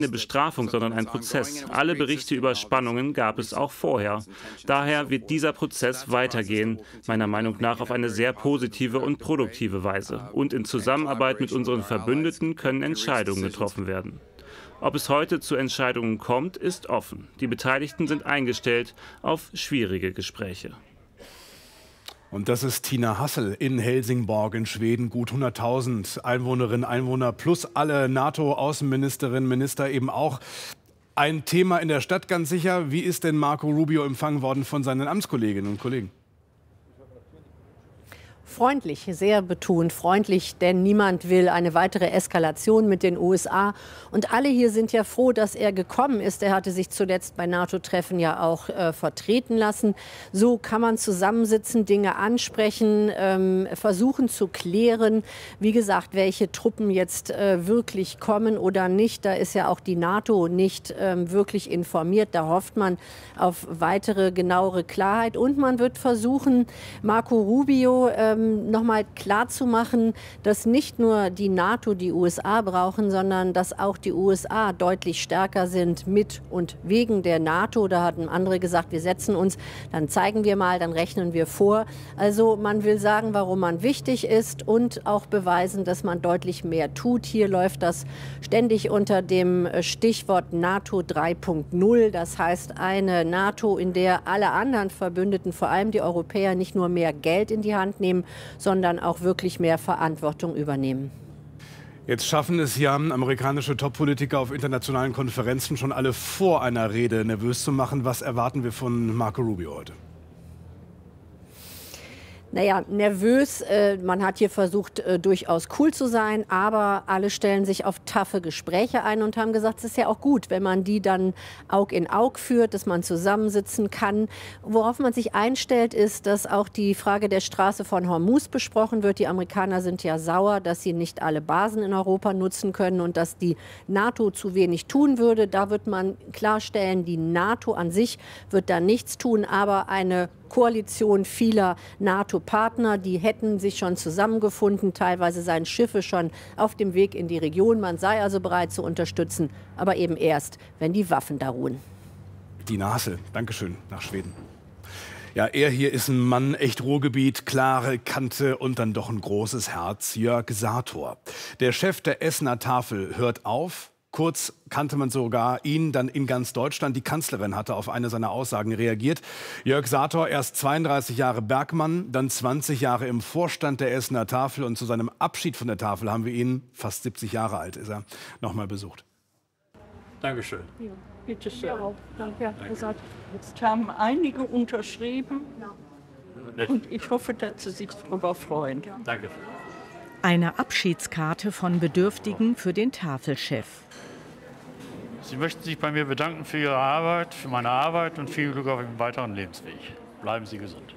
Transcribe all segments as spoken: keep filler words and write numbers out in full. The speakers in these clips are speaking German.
Bestrafung, sondern ein Prozess. Alle Berichte über Spannungen gab es auch vorher. Daher wird dieser Prozess weitergehen, meiner Meinung nach auf eine sehr positive und produktive Weise. Und in Zusammenarbeit mit unseren Verbündeten können Entscheidungen getroffen werden. Ob es heute zu Entscheidungen kommt, ist offen. Die Beteiligten sind eingestellt auf schwierige Gespräche. Und das ist Tina Hassel in Helsingborg in Schweden. Gut hunderttausend Einwohnerinnen, Einwohner plus alle NATO-Außenministerinnen, Minister eben auch. Ein Thema in der Stadt ganz sicher. Wie ist denn Marco Rubio empfangen worden von seinen Amtskolleginnen und Kollegen? Freundlich, sehr betont freundlich, denn niemand will eine weitere Eskalation mit den U S A. Und alle hier sind ja froh, dass er gekommen ist. Er hatte sich zuletzt bei NATO-Treffen ja auch äh, vertreten lassen. So kann man zusammensitzen, Dinge ansprechen, ähm, versuchen zu klären. Wie gesagt, welche Truppen jetzt äh, wirklich kommen oder nicht. Da ist ja auch die NATO nicht ähm, wirklich informiert. Da hofft man auf weitere, genauere Klarheit. Und man wird versuchen, Marco Rubio ähm, noch mal klar zu machen, dass nicht nur die NATO die U S A brauchen, sondern dass auch die U S A deutlich stärker sind mit und wegen der NATO. Da hatten andere gesagt, wir setzen uns, dann zeigen wir mal, dann rechnen wir vor. Also man will sagen, warum man wichtig ist und auch beweisen, dass man deutlich mehr tut. Hier läuft das ständig unter dem Stichwort NATO drei Punkt null. Das heißt eine NATO, in der alle anderen Verbündeten, vor allem die Europäer, nicht nur mehr Geld in die Hand nehmen, sondern auch wirklich mehr Verantwortung übernehmen. Jetzt schaffen es ja amerikanische Top-Politiker auf internationalen Konferenzen schon alle vor einer Rede nervös zu machen. Was erwarten wir von Marco Rubio heute? Naja, nervös. Äh, man hat hier versucht, äh, durchaus cool zu sein, aber alle stellen sich auf taffe Gespräche ein und haben gesagt, es ist ja auch gut, wenn man die dann Aug in Aug führt, dass man zusammensitzen kann. Worauf man sich einstellt, ist, dass auch die Frage der Straße von Hormuz besprochen wird. Die Amerikaner sind ja sauer, dass sie nicht alle Basen in Europa nutzen können und dass die NATO zu wenig tun würde. Da wird man klarstellen, die NATO an sich wird da nichts tun, aber eine Koalition vieler NATO-Partner, die hätten sich schon zusammengefunden. Teilweise seien Schiffe schon auf dem Weg in die Region. Man sei also bereit zu unterstützen, aber eben erst, wenn die Waffen da ruhen. Tina Hassel, Dankeschön, nach Schweden. Ja, er hier ist ein Mann, echt Ruhrgebiet, klare Kante und dann doch ein großes Herz. Jörg Sator. Der Chef der Essener Tafel hört auf. Kurz kannte man sogar ihn dann in ganz Deutschland. Die Kanzlerin hatte auf eine seiner Aussagen reagiert. Jörg Sator, erst zweiunddreißig Jahre Bergmann, dann zwanzig Jahre im Vorstand der Essener Tafel. Und zu seinem Abschied von der Tafel haben wir ihn, fast siebzig Jahre alt ist er, noch mal besucht. Dankeschön. Ja, bitte schön. Ja, danke. Jetzt haben einige unterschrieben. Und ich hoffe, dass Sie sich darüber freuen. Danke. Eine Abschiedskarte von Bedürftigen für den Tafelchef. Sie möchten sich bei mir bedanken für Ihre Arbeit, für meine Arbeit und viel Glück auf Ihrem weiteren Lebensweg. Bleiben Sie gesund.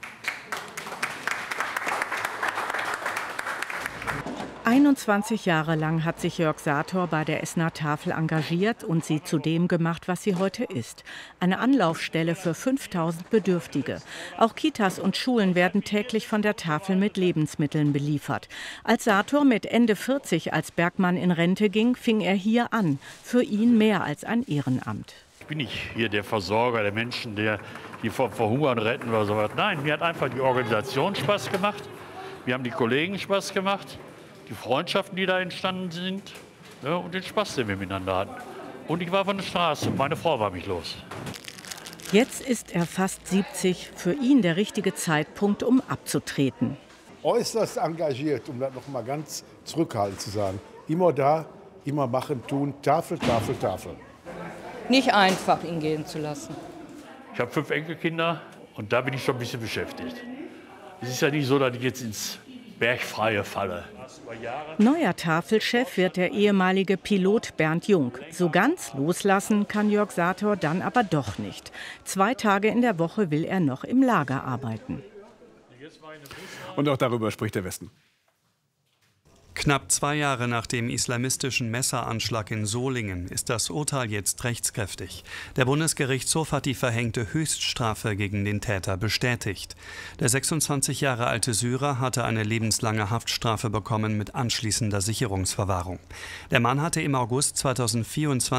einundzwanzig Jahre lang hat sich Jörg Sator bei der Essener Tafel engagiert und sie zu dem gemacht, was sie heute ist. Eine Anlaufstelle für fünftausend Bedürftige. Auch Kitas und Schulen werden täglich von der Tafel mit Lebensmitteln beliefert. Als Sator mit Ende vierzig als Bergmann in Rente ging, fing er hier an. Für ihn mehr als ein Ehrenamt. Ich bin nicht hier der Versorger der Menschen, der die vor Verhungern retten oder so was. Nein, mir hat einfach die Organisation Spaß gemacht. Mir haben die Kollegen Spaß gemacht. Die Freundschaften, die da entstanden sind, ja, und den Spaß, den wir miteinander hatten. Und ich war von der Straße und meine Frau war mich los. Jetzt ist er fast siebzig, für ihn der richtige Zeitpunkt, um abzutreten. Äußerst engagiert, um das noch mal ganz zurückhaltend zu sagen. Immer da, immer machen, tun, Tafel, Tafel, Tafel. Nicht einfach, ihn gehen zu lassen. Ich habe fünf Enkelkinder und da bin ich schon ein bisschen beschäftigt. Es ist ja nicht so, dass ich jetzt ins Bergfreie falle. Neuer Tafelchef wird der ehemalige Pilot Bernd Jung. So ganz loslassen kann Jörg Sator dann aber doch nicht. Zwei Tage in der Woche will er noch im Lager arbeiten. Und auch darüber spricht der Westen. Knapp zwei Jahre nach dem islamistischen Messeranschlag in Solingen ist das Urteil jetzt rechtskräftig. Der Bundesgerichtshof hat die verhängte Höchststrafe gegen den Täter bestätigt. Der sechsundzwanzig Jahre alte Syrer hatte eine lebenslange Haftstrafe bekommen mit anschließender Sicherungsverwahrung. Der Mann hatte im August zweitausendvierundzwanzig